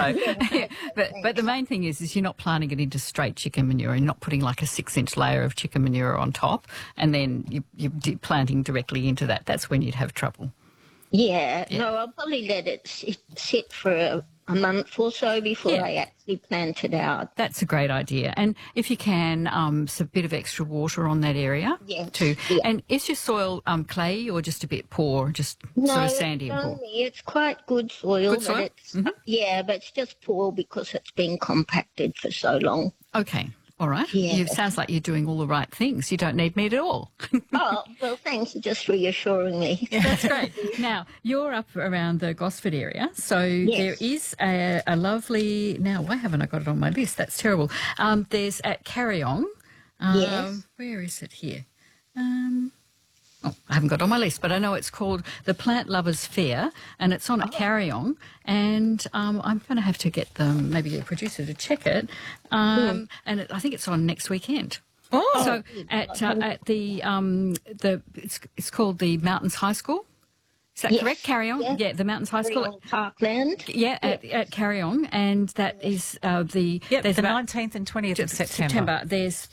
So, but the main thing is you're not planting it into straight chicken manure. You're not putting like a 6-inch layer of chicken manure on top, and then you're planting directly into that. That's when you'd have trouble. Yeah. No, I'll probably let it sit for a month or so before I actually plant it out. That's a great idea. And if you can, some bit of extra water on that area too. Yeah. And is your soil clayey or just a bit poor, just sort of sandy and poor? It's quite good soil. Good soil? But it's, but it's just poor because it's been compacted for so long. Okay. All right. Yeah. It sounds like you're doing all the right things. You don't need me at all. Oh, well, thanks for just reassuring me. That's great. Now, you're up around the Gosford area, so there is a lovely... Now, why haven't I got it on my list? That's terrible. There's at Carryong. Yes. Where is it here? I haven't got it on my list, but I know it's called the Plant Lovers Fair, and it's on at Carryong, and I'm going to have to get maybe a producer to check it, and I think it's on next weekend. Oh, so at the it's called the Mountains High School. Is that correct? Carryong? Yeah, the Mountains High School. Parkland. Yeah, at Carryong, and that is there's the 19th and 20th of September. There's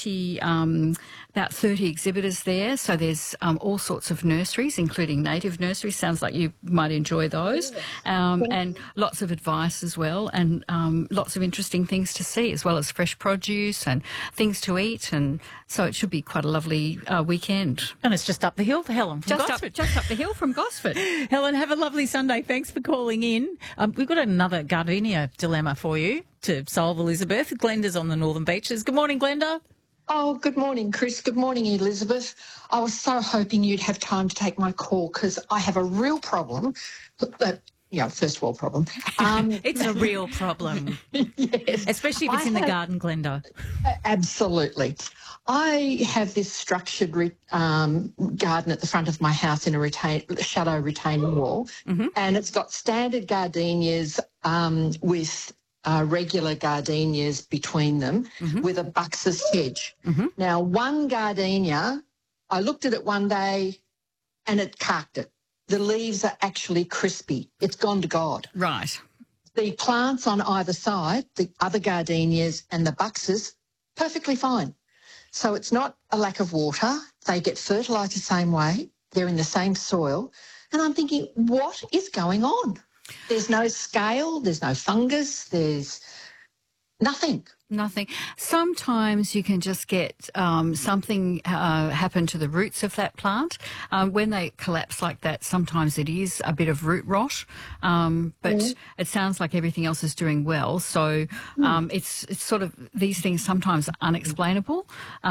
about 30 exhibitors there, so there's all sorts of nurseries, including native nurseries. Sounds like you might enjoy those, and lots of advice as well, and lots of interesting things to see, as well as fresh produce and things to eat, and so it should be quite a lovely weekend. And it's just up the hill for Helen from Gosford. Just up the hill from Gosford. Helen, have a lovely Sunday. Thanks for calling in. We've got another gardenia dilemma for you to solve, Elizabeth. Glenda's on the Northern Beaches. Good morning, Glenda. Oh, good morning, Chris. Good morning, Elizabeth. I was so hoping you'd have time to take my call because I have a real problem. First world problem. It's a real problem. Yes. Especially if it's in the garden, Glenda. Absolutely. I have this structured garden at the front of my house in a shadow retaining wall, and it's got standard gardenias with regular gardenias between them with a Buxus hedge. Now, one gardenia, I looked at it one day and it carked it. The leaves are actually crispy. It's gone to God. Right. The plants on either side, the other gardenias and the Buxus, perfectly fine. So it's not a lack of water. They get fertilised the same way. They're in the same soil. And I'm thinking, what is going on? There's no scale, there's no fungus, there's nothing. Nothing. Sometimes you can just get something happen to the roots of that plant. When they collapse like that, sometimes it is a bit of root rot, but it sounds like everything else is doing well. So it's sort of, these things sometimes are unexplainable.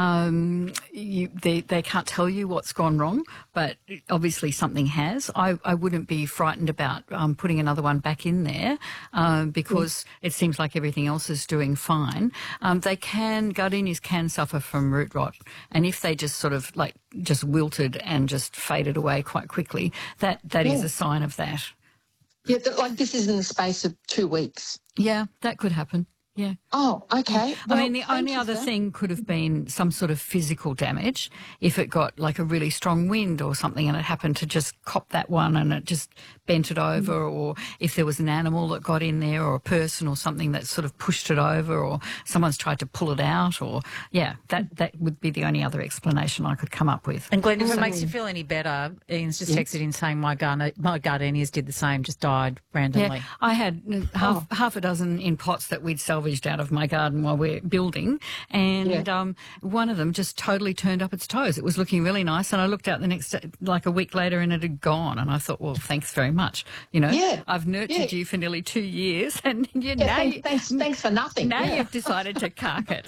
They can't tell you what's gone wrong, but obviously something has. I wouldn't be frightened about putting another one back in there because it seems like everything else is doing fine. Gardenias can suffer from root rot, and if they just sort of just wilted and just faded away quite quickly, that is a sign of that. Yeah, like this is in the space of 2 weeks. Yeah, that could happen. Yeah. Oh, okay. Well, I mean, the only other thing could have been some sort of physical damage if it got like a really strong wind or something and it happened to just cop that one and it just bent it over, or if there was an animal that got in there or a person or something that sort of pushed it over, or someone's tried to pull it out, or, that would be the only other explanation I could come up with. And Glenda, if it makes you feel any better, Ian's just texted in saying my gardenias did the same, just died randomly. Yeah, I had half a dozen in pots that we'd salvaged out of my garden while we're building, and one of them just totally turned up its toes. It was looking really nice, and I looked out the next day, like a week later, and it had gone, and I thought, well, thanks very much. I've nurtured you for nearly 2 years, and thanks for nothing. Now you've decided to cark it.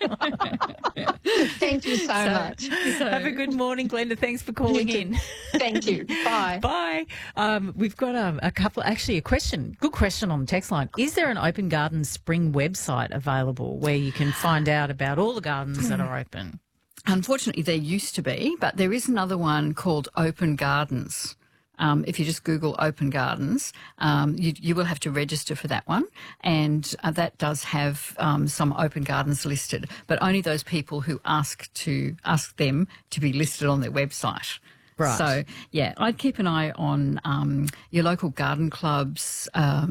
Thank you so much. Have a good morning, Glenda. Thanks for calling in. Thank you. Bye. Bye. We've got a question. Good question on the text line. Is there an Open Gardens Spring website available where you can find out about all the gardens that are open? Unfortunately, there used to be, but there is another one called Open Gardens. If you just Google Open Gardens, you will have to register for that one, and that does have some open gardens listed, but only those people who ask them to be listed on their website. Right. So, yeah, I'd keep an eye on your local garden club's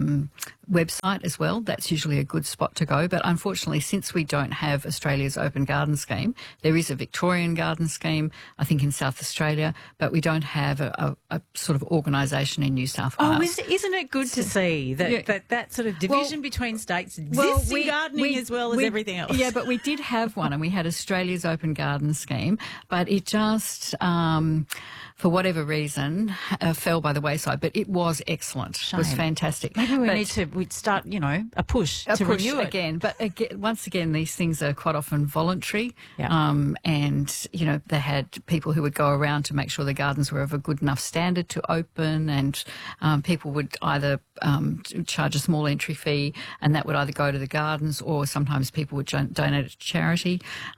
website as well. That's usually a good spot to go. But unfortunately, since we don't have Australia's Open Garden Scheme, there is a Victorian garden scheme, I think, in South Australia, but we don't have a sort of organisation in New South Wales. Oh, isn't it good to see that sort of division between states exists in gardening as well as everything else? Yeah, but we did have one, and we had Australia's Open Garden Scheme, but it just, for whatever reason, fell by the wayside. But it was excellent. Shame. It was fantastic. Maybe we'd start, a push to renew it again. But once again, these things are quite often voluntary. Yeah. And, they had people who would go around to make sure the gardens were of a good enough standard to open, and people would either charge a small entry fee, and that would either go to the gardens, or sometimes people would donate it to charity.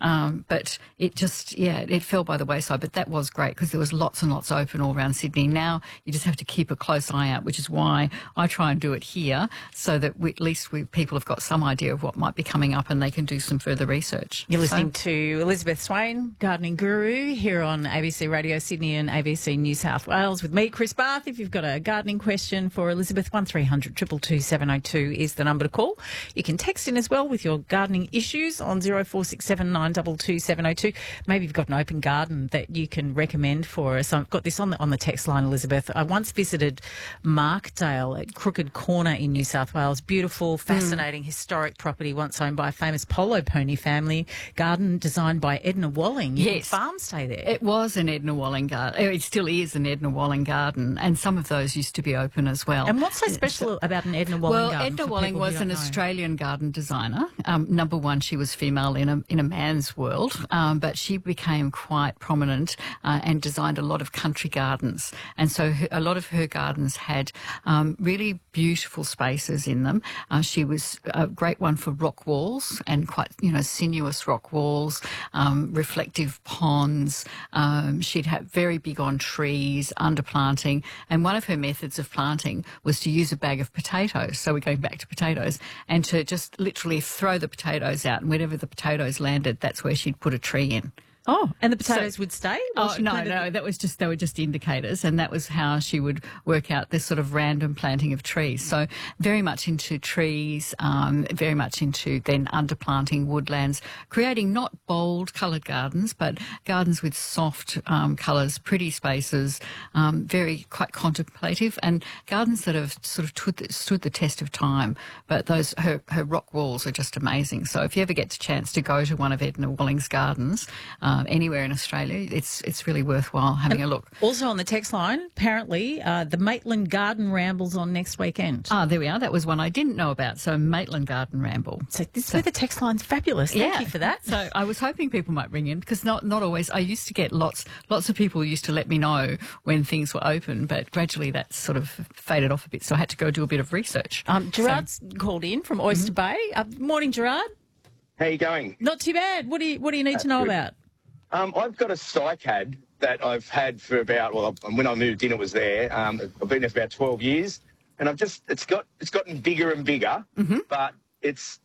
But it just, it fell by the wayside. But that was great because there was lots and lots open all around Sydney. Now you just have to keep a close eye out, which is why I try and do it here, so that at least people have got some idea of what might be coming up and they can do some further research. You're listening to Elizabeth Swain, Gardening Guru, here on ABC Radio Sydney and ABC New South Wales with me, Chris Barth. If you've got a gardening question for Elizabeth, 1300 222 702 is the number to call. You can text in as well with your gardening issues on 0467 922 702. Maybe you've got an open garden that you can recommend for us. I've got this on the text line, Elizabeth. I once visited Markdale at Crooked Corner in New South Wales. Beautiful, fascinating, historic property once owned by a famous polo pony family. Garden designed by Edna Walling. You can farm stay there. It was an Edna Walling garden. It still is an Edna Walling garden, and some of those used to be open as well. And what's so special about an Edna Walling garden? Well, Edna Walling was an Australian garden designer. Number one, she was female in a man's world, but she became quite prominent and designed a lot of country gardens. And so a lot of her gardens had really beautiful spaces in them. She was a great one for rock walls, and quite, sinuous rock walls, reflective ponds. She'd have very big on trees, underplanting. And one of her methods of planting was to use a bag of potatoes. So we're going back to potatoes, and to just literally throw the potatoes out, and wherever the potatoes landed, that's where she'd put a tree in. Oh, and the potatoes would stay? Oh, no, they were just indicators, and that was how she would work out this sort of random planting of trees. So very much into trees, very much into then underplanting woodlands, creating not bold coloured gardens, but gardens with soft colours, pretty spaces, very quite contemplative, and gardens that have sort of stood the test of time. But her rock walls are just amazing. So if you ever get the chance to go to one of Edna Walling's gardens, anywhere in Australia, it's really worthwhile having a look. Also on the text line, apparently, the Maitland Garden Ramble's on next weekend. There we are. That was one I didn't know about. So Maitland Garden Ramble. So the text line's fabulous. Thank you for that. So I was hoping people might ring in, because not always. I used to get lots of people used to let me know when things were open, but gradually that sort of faded off a bit. So I had to go do a bit of research. Gerard's called in from Oyster Bay. Morning, Gerard. How you going? Not too bad. What do you need to know about? I've got a cycad that I've had for about, when I moved in, it was there. I've been there for about 12 years, and it's gotten bigger and bigger, but it's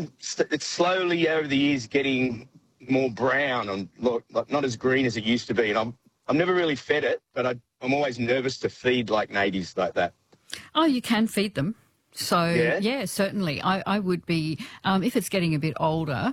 slowly over the years getting more brown and not as green as it used to be. And I've never really fed it, but I'm always nervous to feed like natives like that. Oh, you can feed them. So, yeah, certainly. I would be, if it's getting a bit older,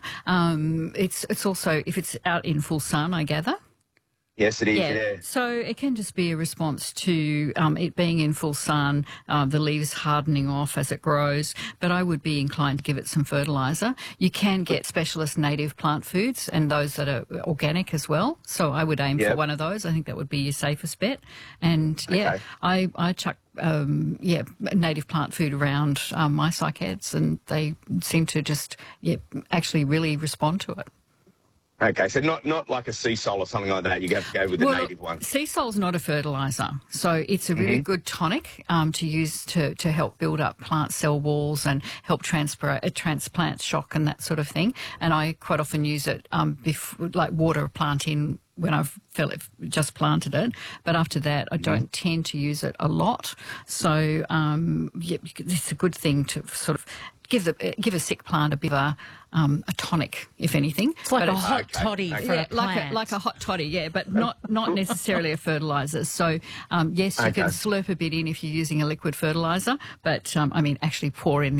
it's also, if it's out in full sun, I gather. Yes, it is, yeah. So it can just be a response to it being in full sun, the leaves hardening off as it grows, but I would be inclined to give it some fertiliser. You can get specialist native plant foods and those that are organic as well, so I would aim for one of those. I think that would be your safest bet. And, I chuck native plant food around my cycads, and they seem to just actually really respond to it. Okay, so not like a sea salt or something like that. You have to go with the native one. Sea salt's not a fertiliser, so it's a really good tonic to use to help build up plant cell walls and help transplant shock and that sort of thing. And I quite often use it like water a plant in when I've just planted it, but after that I don't tend to use it a lot. So it's a good thing to sort of give a sick plant a bit of a tonic, if anything. It's like But a hot toddy for a plant. like a hot toddy, yeah, but not necessarily a fertiliser. So yes, you can slurp a bit in if you're using a liquid fertiliser, but I mean actually pour in